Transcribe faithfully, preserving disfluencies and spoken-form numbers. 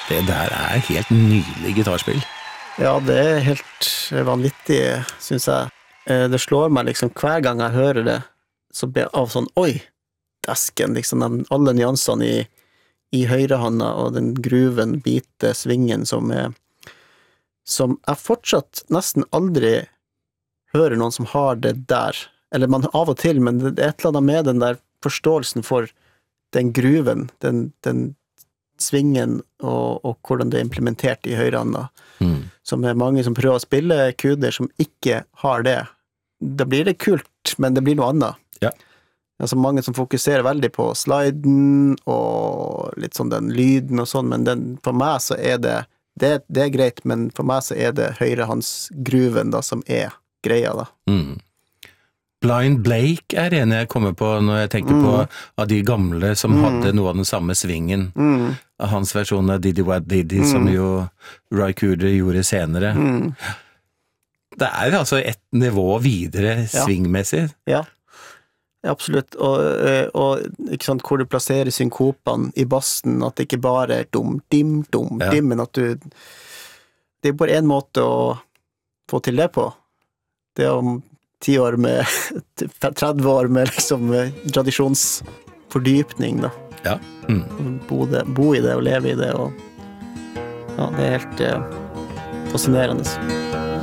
Det der er helt nydelig gitarspill. Ja, det er helt vanvittig, synes jeg. Det slår meg liksom, hver gang jeg hører det, så blir jeg av sånn, oi, desken, liksom, alle nyansene i, i høyrehånda, og den gruven, bite, svingen, som er, som jeg fortsatt nesten aldri hører noen som har det der. Eller man av og til, men det er et eller annet med den der forståelsen for den gruven, den, den svingen, og, og hvordan det er implementert i høyrehånda. Mm. Som er mange som prøver å spille kuder som ikke har det. Da blir det kult, men det blir noe annet. Ja. Altså mange som fokuserer veldig på sliden, og litt sånn den lyden og sånn, men den, for meg så er det, det, det er greit, men for meg så er det høyrehåndsgruven da, som er greia da. Mm. Blind Blake er en jeg kommer på når jeg tenker mm. på av de gamle som mm. hadde noe av den samme svingen. Mm. Hans versjon av Diddy Wad Diddy, mm. som jo Ry Cooder gjorde senere. Mm. Det er altså et nivå videre ja. Svingmessig. Ja, ja absolutt. Og, og ikke sant, hvor du plasserer synkopene i bassen, at det ikke bare er dum, dim, dum, ja. Dim, men at du... Det er bare en måte å få til det på. Det er om ti år med, tretti år med liksom tradisjonsfordypning da. Ja. Mm. Bo, det, bo i det og leve i det, og ja, det er helt eh, fascinerende.